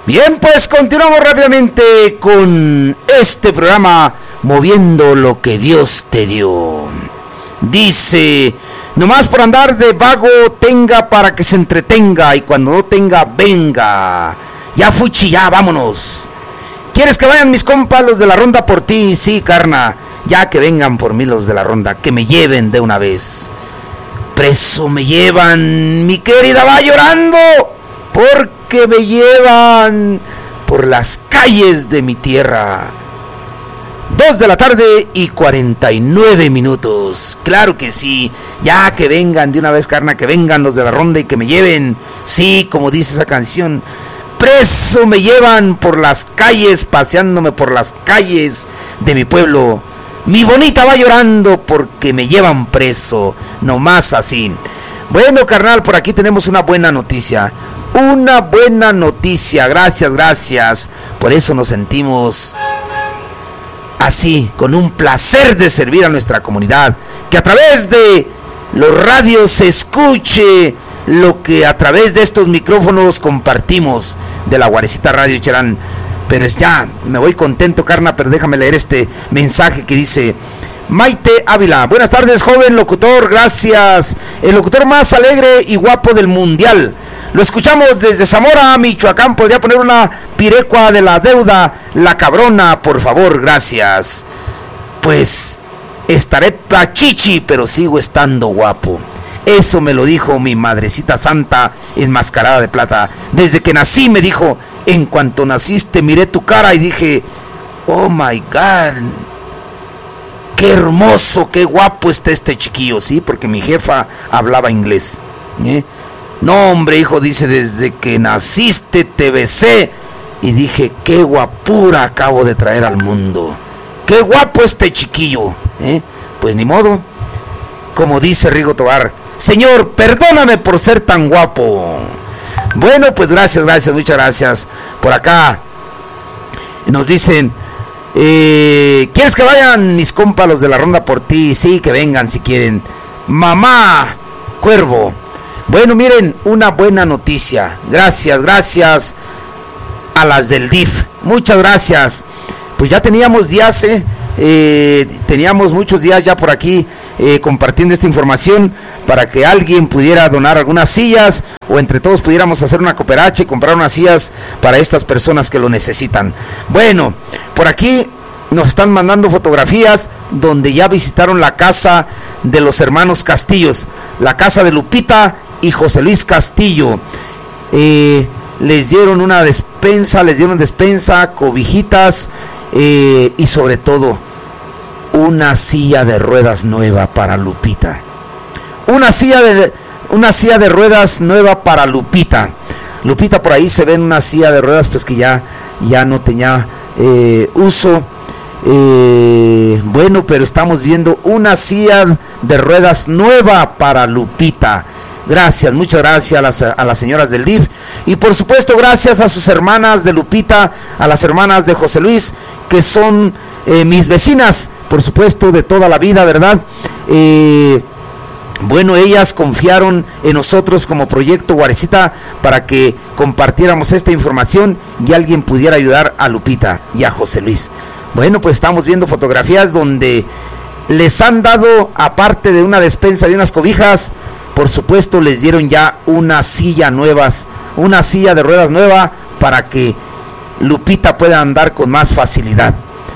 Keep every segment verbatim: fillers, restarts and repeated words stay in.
Bien, pues continuamos rápidamente con este programa Moviendo lo que Dios te dio. Dice, nomás por andar de vago tenga para que se entretenga y cuando no tenga venga. Ya fuchi, ya vámonos. ¿Quieres que vayan mis compas los de la ronda por ti? Sí, carna, ya que vengan por mí los de la ronda, que me lleven de una vez. Preso me llevan, mi querida va llorando, porque me llevan por las calles de mi tierra. Dos de la tarde y cuarenta y nueve minutos. Claro que sí, ya que vengan de una vez, carna, que vengan los de la ronda y que me lleven. Sí, como dice esa canción, preso me llevan por las calles, paseándome por las calles de mi pueblo. Mi bonita va llorando porque me llevan preso, nomás así. Bueno, carnal, por aquí tenemos una buena noticia. Una buena noticia, gracias, gracias. Por eso nos sentimos así, con un placer de servir a nuestra comunidad. Que a través de los radios se escuche lo que a través de estos micrófonos compartimos de la Guarecita Radio Cherán. Pero ya, me voy contento, carna, pero déjame leer este mensaje que dice: Maite Ávila, buenas tardes, joven locutor, gracias. El locutor más alegre y guapo del mundial. Lo escuchamos desde Zamora, Michoacán. Podría poner una pirecua de la deuda, la cabrona, por favor, gracias. Pues estaré pachichi, pero sigo estando guapo. Eso me lo dijo mi madrecita santa enmascarada de plata. Desde que nací me dijo, en cuanto naciste miré tu cara y dije, oh my God, qué hermoso, qué guapo está este chiquillo, ¿sí? Porque mi jefa hablaba inglés, ¿eh? No, hombre, hijo, dice, desde que naciste te besé y dije, qué guapura acabo de traer al mundo. Qué guapo este chiquillo, ¿eh? Pues ni modo, como dice Rigo Tobar, Señor, perdóname por ser tan guapo. Bueno, pues gracias, gracias, muchas gracias. Por acá nos dicen, eh, ¿quieres que vayan mis compas los de la ronda por ti? Sí, que vengan si quieren. Mamá Cuervo. Bueno, miren, una buena noticia. Gracias, gracias a las del D I F. Muchas gracias. Pues ya teníamos días, eh, eh, teníamos muchos días ya por aquí eh, compartiendo esta información para que alguien pudiera donar algunas sillas o entre todos pudiéramos hacer una cooperacha y comprar unas sillas para estas personas que lo necesitan. Bueno, por aquí nos están mandando fotografías donde ya visitaron la casa de los hermanos Castillos, la casa de Lupita y José Luis Castillo. Eh, les dieron una despensa, les dieron despensa, cobijitas eh, y sobre todo una silla de ruedas nueva para Lupita. Una silla de una silla de ruedas nueva para Lupita. Lupita por ahí se ve en una silla de ruedas pues que ya, ya no tenía eh, uso. Eh, bueno, pero estamos viendo una silla de ruedas nueva para Lupita. Gracias, muchas gracias a las, a las señoras del D I F y por supuesto gracias a sus hermanas de Lupita, a las hermanas de José Luis, que son eh, mis vecinas, por supuesto, de toda la vida, ¿verdad? Eh, bueno, ellas confiaron en nosotros como Proyecto Guarecita para que compartiéramos esta información y alguien pudiera ayudar a Lupita y a José Luis. Bueno, pues estamos viendo fotografías donde les han dado, aparte de una despensa de unas cobijas, por supuesto les dieron ya una silla nuevas, una silla de ruedas nueva para que Lupita pueda andar con más facilidad.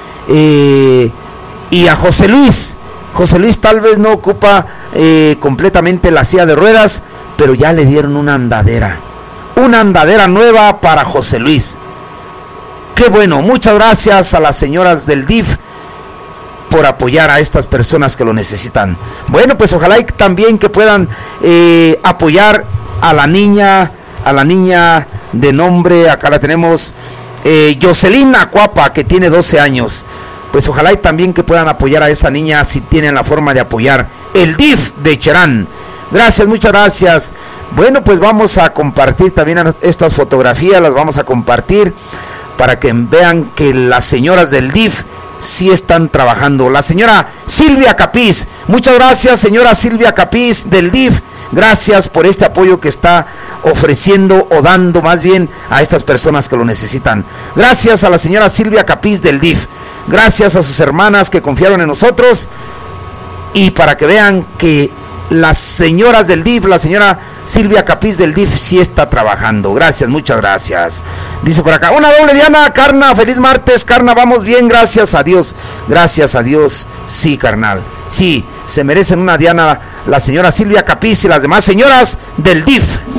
Eh, y a José Luis, José Luis tal vez no ocupa eh, completamente la silla de ruedas, pero ya le dieron una andadera, una andadera nueva para José Luis. Qué bueno, muchas gracias a las señoras del D I F por apoyar a estas personas que lo necesitan. Bueno, pues ojalá y también que puedan eh, apoyar a la niña, a la niña de nombre, acá la tenemos, eh, Jocelyn Acuapa, que tiene doce años. Pues ojalá y también que puedan apoyar a esa niña si tienen la forma de apoyar el D I F de Cherán. Gracias, muchas gracias. Bueno, pues vamos a compartir también estas fotografías, las vamos a compartir para que vean que las señoras del D I F sí están trabajando. La señora Silvia Capiz, muchas gracias señora Silvia Capiz del D I F, gracias por este apoyo que está ofreciendo o dando más bien a estas personas que lo necesitan. Gracias a la señora Silvia Capiz del D I F, gracias a sus hermanas que confiaron en nosotros, y para que vean que las señoras del D I F, la señora Silvia Capiz del D I F sí está trabajando. Gracias, muchas gracias. Dice por acá, una doble Diana, Carna, feliz martes, Carna, vamos bien, gracias a Dios, gracias a Dios, sí, carnal, sí, se merecen una Diana, la señora Silvia Capiz y las demás señoras del D I F.